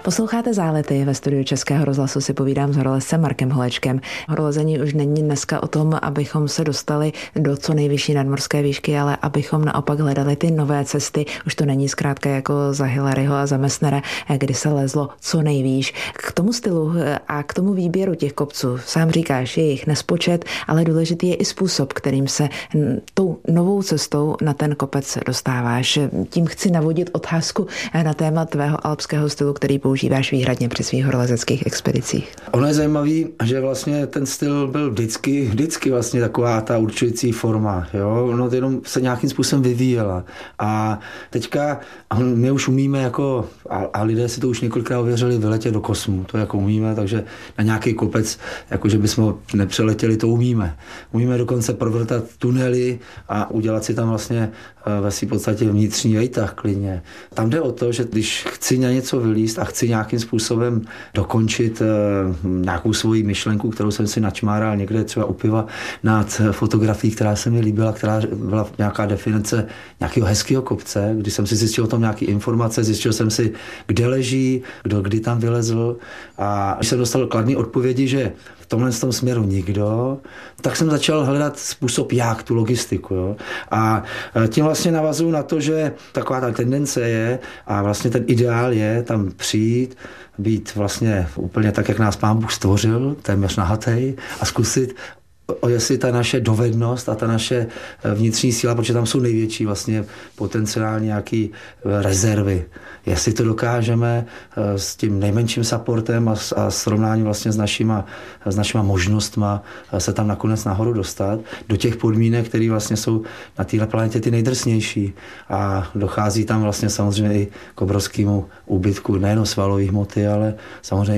Posloucháte Zálety. Ve studiu Českého rozhlasu si povídám s horolezcem Markem Holečkem. Horolezení už není dneska o tom, abychom se dostali do co nejvyšší nadmořské výšky, ale abychom naopak hledali ty nové cesty. Už to není zkrátka jako za Hilaryho a za Messnera, kdy se lezlo co nejvýš. K tomu stylu a k tomu výběru těch kopců, sám říkáš, je jich nespočet, ale důležitý je i způsob, kterým se tou novou cestou na ten kopec dostáváš. Tím chci navodit otázku na téma tvého alpského stylu, který používáš výhradně při svých horolezeckých expedicích. Ono je zajímavý, že vlastně ten styl byl vždycky vlastně taková ta určující forma. Jo? Ono jenom se nějakým způsobem vyvíjela. A teďka my už umíme jako, a lidé si to už několikrát ověřili, vyletět do kosmu. To jako umíme, takže na nějaký kopec, jakože bychom ho nepřeletěli, to umíme. Umíme dokonce provrtat tunely a udělat si tam vlastně ve svým podstatě vnitřní vejtah klidně. Tam jde o to, že když chci na něco vylízt a chci nějakým způsobem dokončit nějakou svoji myšlenku, kterou jsem si načmáral někde třeba u piva nad fotografií, která se mi líbila, která byla nějaká definice nějakého hezkého kopce, kdy jsem si zjistil o tom nějaké informace, zjistil jsem si, kde leží, kdy tam vylezl, a když jsem dostal kladné odpovědi, že v tomhle směru nikdo, tak jsem začal hledat způsob, jak tu logistiku. Jo? A tím vlastně navazuju na to, že taková ta tendence je a vlastně ten ideál je tam přijít, být vlastně úplně tak, jak nás Pán Bůh stvořil, téměř nahatej, a zkusit, jestli ta naše dovednost a ta naše vnitřní síla, protože tam jsou největší vlastně potenciálně nějaký rezervy. Jestli to dokážeme s tím nejmenším supportem a srovnáním vlastně s našima možnostma se tam nakonec nahoru dostat do těch podmínek, které vlastně jsou na téhle planetě ty nejdrsnější. A dochází tam vlastně samozřejmě i k obrovskému úbytku nejen svalové hmoty, ale samozřejmě